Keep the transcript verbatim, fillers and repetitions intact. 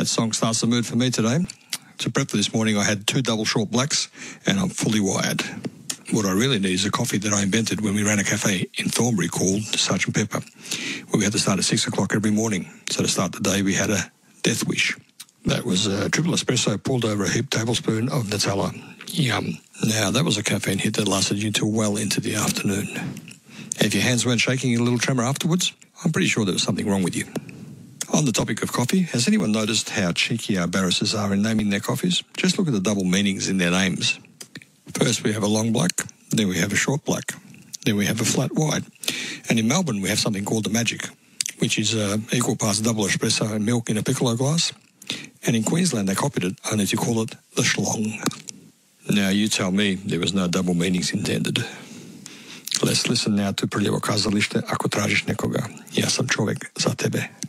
song starts the mood for me today. To prep for this morning, I had two double short blacks, and I'm fully wired. What I really need is a coffee that I invented when we ran a cafe in Thornbury called Sergeant Pepper, where we had to start at six o'clock every morning. So to start the day, we had a death wish. That was a triple espresso poured over a heaped tablespoon of Nutella. Yum. Now, that was a caffeine hit that lasted you until well into the afternoon. If your hands weren't shaking in a little tremor afterwards, I'm pretty sure there was something wrong with you. On the topic of coffee, has anyone noticed how cheeky our barristers are in naming their coffees? Just look at the double meanings in their names. First we have a long black, then we have a short black, then we have a flat white. And in Melbourne we have something called the Magic, which is uh, equal parts double espresso and milk in a piccolo glass. And in Queensland they copied it, only to call it the Schlong. Now you tell me there was no double meanings intended. Let's listen now to Prljevo kazalište Ako tražiš nekoga. Ja sam čovjek za tebe.